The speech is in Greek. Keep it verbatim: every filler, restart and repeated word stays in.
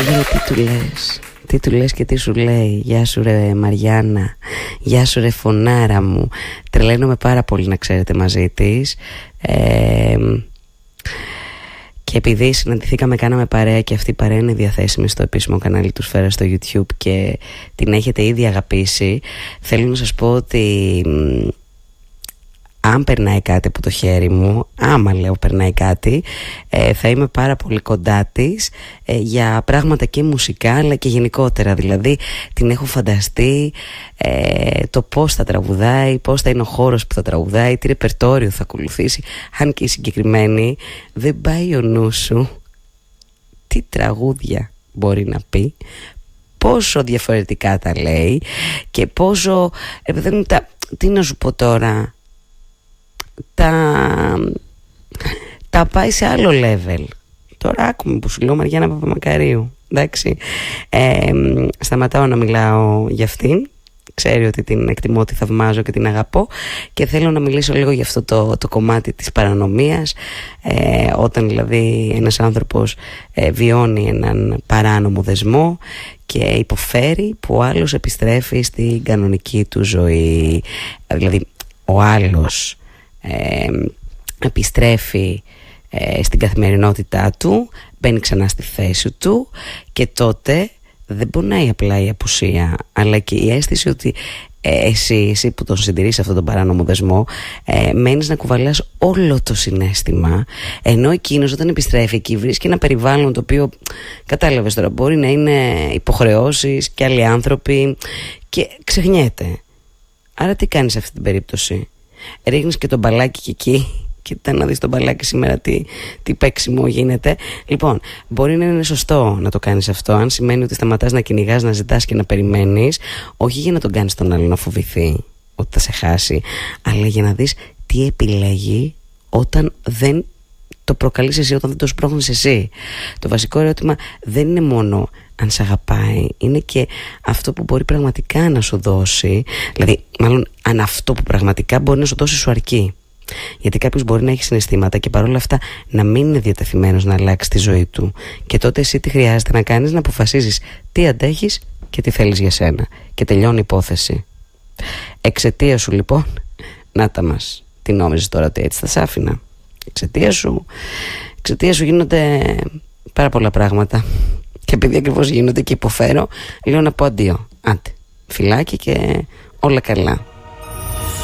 Ρε, τι του λες, τι του λες και τι σου λέει. Γεια σου ρε Μαριάννα, γεια σου ρε φωνάρα μου. Τρελαίνομαι πάρα πολύ να ξέρετε μαζί της. ε, Και επειδή συναντηθήκαμε, κάναμε παρέα και αυτή η παρέα είναι διαθέσιμη στο επίσημο κανάλι του Σφαίρα στο YouTube και την έχετε ήδη αγαπήσει, θέλω να σας πω ότι αν περνάει κάτι από το χέρι μου, άμα λέω περνάει κάτι, ε, θα είμαι πάρα πολύ κοντά της ε, για πράγματα και μουσικά αλλά και γενικότερα. Δηλαδή την έχω φανταστεί ε, το πώς θα τραγουδάει, πώς θα είναι ο χώρος που θα τραγουδάει, τι ρεπερτόριο θα ακολουθήσει. Αν και η συγκεκριμένη δεν πάει ο νους σου τι τραγούδια μπορεί να πει, πόσο διαφορετικά τα λέει και πόσο ε, τα, τι να σου πω τώρα, τα, τα πάει σε άλλο level. Τώρα άκουμε που σου λέω Μαριάννα Παπαμακαρίου. Εντάξει, ε, σταματάω να μιλάω για αυτήν. Ξέρει ότι την εκτιμώ, τη θαυμάζω και την αγαπώ. Και θέλω να μιλήσω λίγο για αυτό το, το κομμάτι της παρανομίας, ε, όταν δηλαδή ένας άνθρωπος ε, βιώνει έναν παράνομο δεσμό και υποφέρει που ο άλλος επιστρέφει στην κανονική του ζωή. Δηλαδή ο άλλος Ε, επιστρέφει ε, στην καθημερινότητά του, μπαίνει ξανά στη θέση του και τότε δεν πονάει απλά η απουσία αλλά και η αίσθηση ότι ε, εσύ, εσύ που τον συντηρείς αυτόν τον παράνομο δεσμό ε, μένεις να κουβαλάς όλο το συναίσθημα, ενώ εκείνος όταν επιστρέφει εκεί βρίσκει ένα περιβάλλον το οποίο, κατάλαβες τώρα, μπορεί να είναι υποχρεώσεις και άλλοι άνθρωποι και ξεχνιέται. Άρα τι κάνεις σε αυτή την περίπτωση? Ρίχνεις και τον μπαλάκι και εκεί. Κοίτα να δεις τον μπαλάκι σήμερα τι, τι παίξιμο γίνεται. Λοιπόν, μπορεί να είναι σωστό να το κάνεις αυτό, αν σημαίνει ότι σταματάς να κυνηγάς, να ζητάς και να περιμένεις, όχι για να τον κάνεις τον άλλο να φοβηθεί ότι θα σε χάσει, αλλά για να δεις τι επιλέγει όταν δεν το προκαλείς εσύ, όταν δεν το σπρώχνεις εσύ. Το βασικό ερώτημα δεν είναι μόνο αν σ' αγαπάει, είναι και αυτό που μπορεί πραγματικά να σου δώσει. Δηλαδή, μάλλον αν αυτό που πραγματικά μπορεί να σου δώσει σου αρκεί. Γιατί κάποιος μπορεί να έχει συναισθήματα και παρόλα αυτά να μην είναι διατεθειμένος να αλλάξει τη ζωή του. Και τότε εσύ τι χρειάζεται να κάνεις? Να αποφασίζεις τι αντέχεις και τι θέλεις για σένα. Και τελειώνει η υπόθεση. Εξαιτία σου λοιπόν, να τα μας. Τι νόμιζες τώρα ότι έτσι θα σ' άφηνα? Εξαιτία σου, εξαιτία σου γίνονται πάρα πολλά πράγματα. Και επειδή ακριβώς γίνονται και υποφέρω, λέω να πω αντίο. Άντε, φιλάκι και όλα καλά.